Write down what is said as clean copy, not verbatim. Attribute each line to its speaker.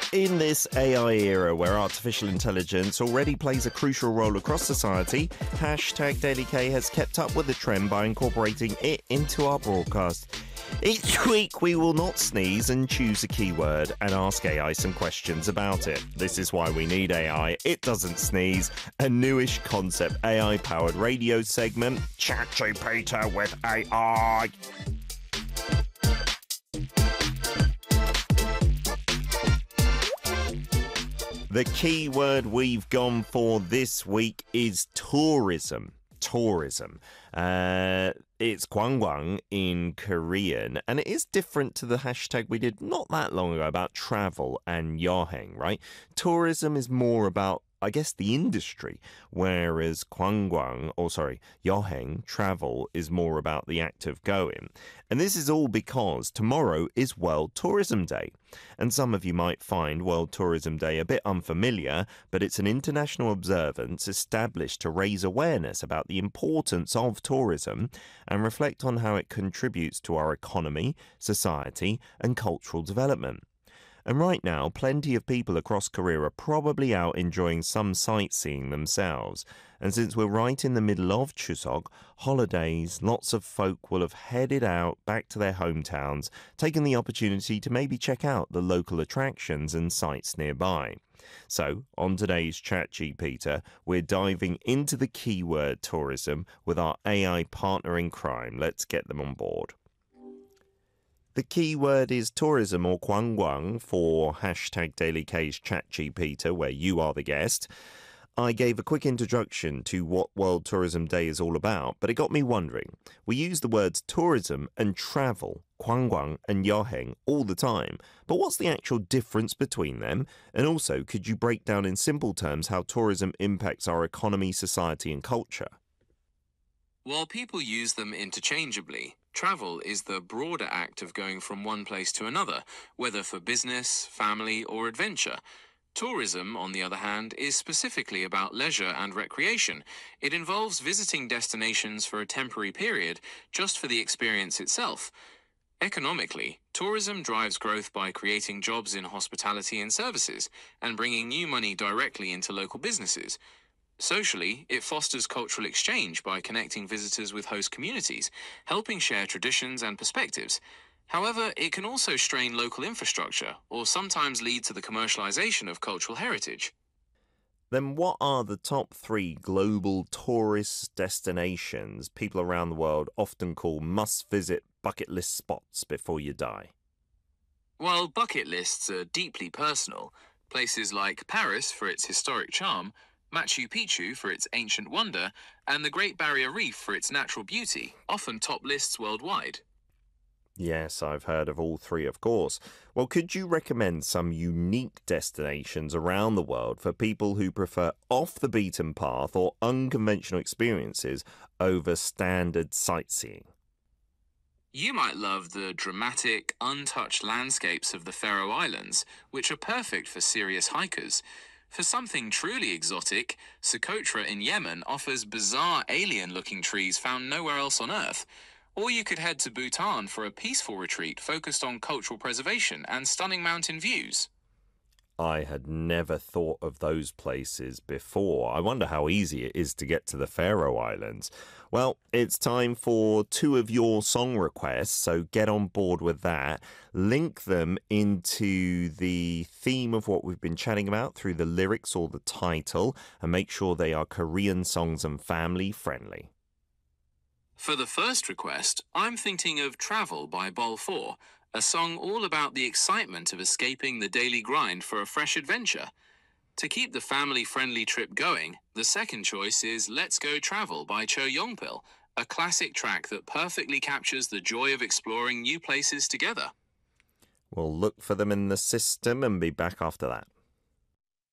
Speaker 1: In this AI era where artificial intelligence already plays a crucial role across society, hashtag Daily K has kept up with the trend by incorporating it into our broadcast. Each week we will not sneeze and choose a keyword and ask AI some questions about it. This is why we need AI. It doesn't sneeze. A newish concept AI-powered radio segment, ChatGPT with AI. The key word we've gone for this week is tourism. Tourism. It's gwangwang in Korean, and it is different to the hashtag we did not that long ago about travel and 여행, right? Tourism is more about, I guess, the industry, whereas 여행, travel, is more about the act of going. And this is all because tomorrow is World Tourism Day. And some of you might find World Tourism Day a bit unfamiliar, but it's an international observance established to raise awareness about the importance of tourism and reflect on how it contributes to our economy, society, and cultural development. And right now, plenty of people across Korea are probably out enjoying some sightseeing themselves. And since we're right in the middle of Chuseok, holidays, lots of folk will have headed out back to their hometowns, taking the opportunity to maybe check out the local attractions and sites nearby. So, on today's ChatGPT, we're diving into the keyword tourism with our AI partner in crime. Let's get them on board. The keyword is tourism or gwangwang for hashtag Daily K's ChatGPT, where you are the guest. I gave a quick introduction to what World Tourism Day is all about, but it got me wondering. We use the words tourism and travel, gwangwang and 여행, all the time, but what's the actual difference between them? And also, could you break down in simple terms how tourism impacts our economy, society and culture?
Speaker 2: While people use them interchangeably, travel is the broader act of going from one place to another, whether for business, family, or adventure. Tourism, on the other hand, is specifically about leisure and recreation. It involves visiting destinations for a temporary period just for the experience itself. Economically, tourism drives growth by creating jobs in hospitality and services and bringing new money directly into local businesses. Socially, it fosters cultural exchange by connecting visitors with host communities, helping share traditions and perspectives. However, it can also strain local infrastructure or sometimes lead to the commercialization of cultural heritage.
Speaker 1: Then what are the top 3 global tourist destinations people around the world often call must-visit bucket list spots before you die?
Speaker 2: While bucket lists are deeply personal, places like Paris for its historic charm, Machu Picchu for its ancient wonder, and the Great Barrier Reef for its natural beauty often top lists worldwide.
Speaker 1: Yes, I've heard of all 3, of course. Well, could you recommend some unique destinations around the world for people who prefer off-the-beaten path or unconventional experiences over standard sightseeing?
Speaker 2: You might love the dramatic, untouched landscapes of the Faroe Islands, which are perfect for serious hikers. For something truly exotic, Socotra in Yemen offers bizarre alien-looking trees found nowhere else on Earth. Or you could head to Bhutan for a peaceful retreat focused on cultural preservation and stunning mountain views.
Speaker 1: I had never thought of those places before. I wonder how easy it is to get to the Faroe Islands. Well, it's time for 2 of your song requests, so get on board with that. Link them into the theme of what we've been chatting about through the lyrics or the title, and make sure they are Korean songs and family friendly.
Speaker 2: For the first request, I'm thinking of Travel by Bol 4, a song all about the excitement of escaping the daily grind for a fresh adventure. To keep the family-friendly trip going, the second choice is Let's Go Travel by Cho Yongpil, a classic track that perfectly captures the joy of exploring new places together.
Speaker 1: We'll look for them in the system and be back after that.